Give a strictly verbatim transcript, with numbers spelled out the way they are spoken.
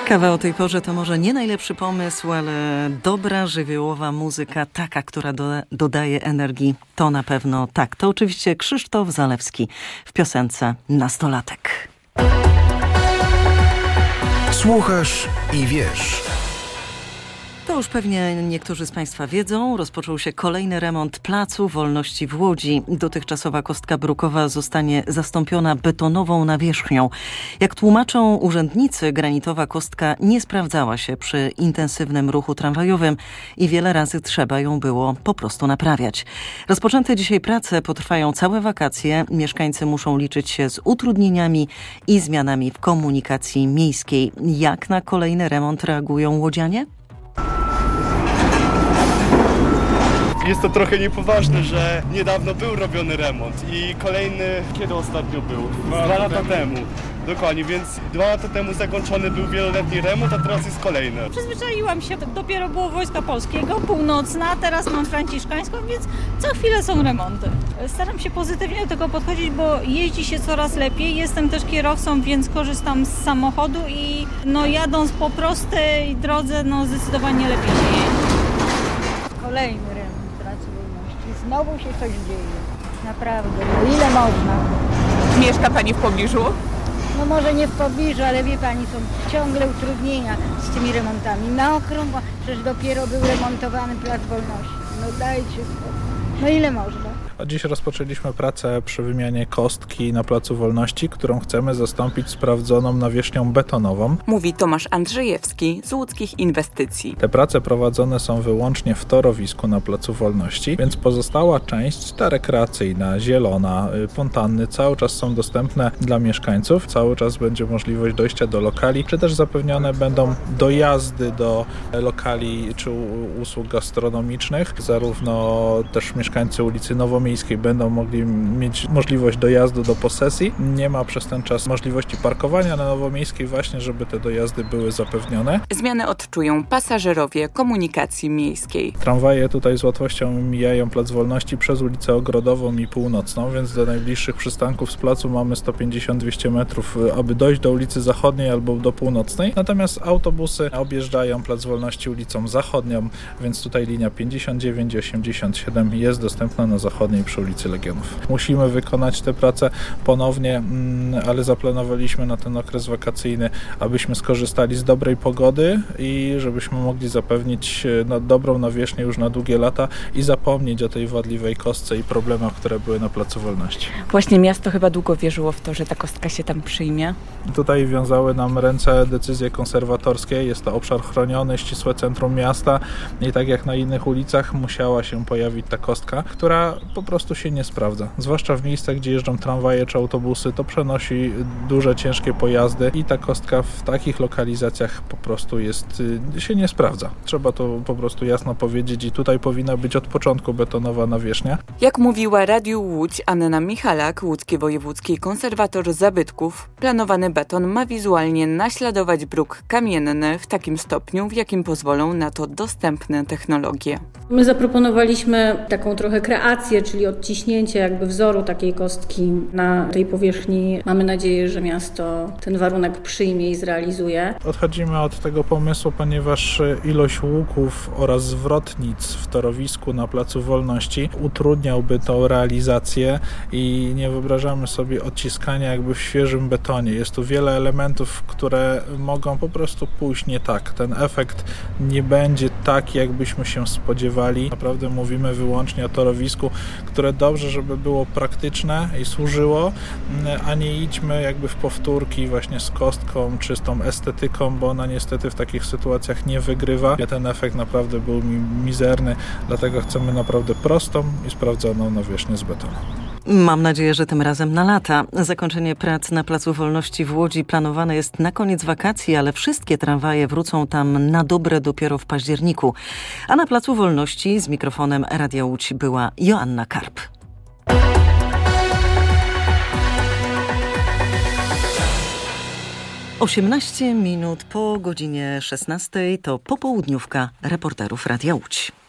Kawa o tej porze to może nie najlepszy pomysł, ale dobra, żywiołowa muzyka, taka, która do, dodaje energii, to na pewno tak. To oczywiście Krzysztof Zalewski w piosence Nastolatek. Słuchasz i wiesz. To już pewnie niektórzy z Państwa wiedzą, rozpoczął się kolejny remont Placu Wolności w Łodzi. Dotychczasowa kostka brukowa zostanie zastąpiona betonową nawierzchnią. Jak tłumaczą urzędnicy, granitowa kostka nie sprawdzała się przy intensywnym ruchu tramwajowym i wiele razy trzeba ją było po prostu naprawiać. Rozpoczęte dzisiaj prace potrwają całe wakacje. Mieszkańcy muszą liczyć się z utrudnieniami i zmianami w komunikacji miejskiej. Jak na kolejny remont reagują łodzianie? Jest to trochę niepoważne, że niedawno był robiony remont i kolejny, kiedy ostatnio był? Dwa, dwa lata temu. Dokładnie, więc dwa lata temu zakończony był wieloletni remont, a teraz jest kolejny. Przyzwyczaiłam się, dopiero było Wojska Polskiego, Północna, teraz mam Franciszkańską, więc co chwilę są remonty. Staram się pozytywnie do tego podchodzić, bo jeździ się coraz lepiej. Jestem też kierowcą, więc korzystam z samochodu i no jadąc po prostej drodze, no zdecydowanie lepiej się jeździ. Kolejny remont Placu Wolności. Znowu się coś dzieje. Naprawdę. No ile można? Mieszka Pani w pobliżu? No może nie w pobliżu, ale wie Pani, są ciągle utrudnienia z tymi remontami. Na okrągło, przecież dopiero był remontowany Plac Wolności. No dajcie spokój. No ile można? A dziś rozpoczęliśmy pracę przy wymianie kostki na Placu Wolności, którą chcemy zastąpić sprawdzoną nawierzchnią betonową. Mówi Tomasz Andrzejewski z Łódzkich Inwestycji. Te prace prowadzone są wyłącznie w torowisku na Placu Wolności, więc pozostała część, ta rekreacyjna, zielona, fontanny, cały czas są dostępne dla mieszkańców. Cały czas będzie możliwość dojścia do lokali, czy też zapewnione będą dojazdy do lokali czy usług gastronomicznych. Zarówno też mieszkańcy ulicy Nowomiejskiej będą mogli mieć możliwość dojazdu do posesji. Nie ma przez ten czas możliwości parkowania na Nowomiejskiej właśnie, żeby te dojazdy były zapewnione. Zmiany odczują pasażerowie komunikacji miejskiej. Tramwaje tutaj z łatwością mijają Plac Wolności przez ulicę Ogrodową i Północną, więc do najbliższych przystanków z placu mamy sto pięćdziesiąt do dwustu metrów, aby dojść do ulicy Zachodniej albo do Północnej. Natomiast autobusy objeżdżają Plac Wolności ulicą Zachodnią, więc tutaj linia pięćdziesiąt dziewięć i osiemdziesiąt siedem jest dostępna na Zachodniej przy ulicy Legionów. Musimy wykonać te prace ponownie, ale zaplanowaliśmy na ten okres wakacyjny, abyśmy skorzystali z dobrej pogody i żebyśmy mogli zapewnić no, dobrą nawierzchnię już na długie lata i zapomnieć o tej wadliwej kostce i problemach, które były na Placu Wolności. Właśnie miasto chyba długo wierzyło w to, że ta kostka się tam przyjmie. Tutaj wiązały nam ręce decyzje konserwatorskie. Jest to obszar chroniony, ścisłe centrum miasta i tak jak na innych ulicach musiała się pojawić ta kostka, która po prostu się nie sprawdza. Zwłaszcza w miejscach, gdzie jeżdżą tramwaje czy autobusy, to przenosi duże, ciężkie pojazdy i ta kostka w takich lokalizacjach po prostu jest, się nie sprawdza. Trzeba to po prostu jasno powiedzieć i tutaj powinna być od początku betonowa nawierzchnia. Jak mówiła Radiu Łódź Anna Michalak, łódzki wojewódzki konserwator zabytków, planowany beton ma wizualnie naśladować bruk kamienny w takim stopniu, w jakim pozwolą na to dostępne technologie. My zaproponowaliśmy taką trochę kreację, czyli odciśnięcie jakby wzoru takiej kostki na tej powierzchni. Mamy nadzieję, że miasto ten warunek przyjmie i zrealizuje. Odchodzimy od tego pomysłu, ponieważ ilość łuków oraz zwrotnic w torowisku na Placu Wolności utrudniałby tą realizację i nie wyobrażamy sobie odciskania jakby w świeżym betonie. Jest tu wiele elementów, które mogą po prostu pójść nie tak. Ten efekt nie będzie taki, jakbyśmy się spodziewali. Naprawdę mówimy wyłącznie o torowisku, które dobrze, żeby było praktyczne i służyło, a nie idźmy jakby w powtórki właśnie z kostką, czy z tą estetyką, bo ona niestety w takich sytuacjach nie wygrywa. Ten efekt naprawdę był mi mizerny, dlatego chcemy naprawdę prostą i sprawdzoną nawierzchnię z betonu. Mam nadzieję, że tym razem na lata. Zakończenie prac na Placu Wolności w Łodzi planowane jest na koniec wakacji, ale wszystkie tramwaje wrócą tam na dobre dopiero w październiku. A na Placu Wolności z mikrofonem Radia Łódź była Joanna Karp. osiemnaście minut po godzinie szesnastej to popołudniówka reporterów Radia Łódź.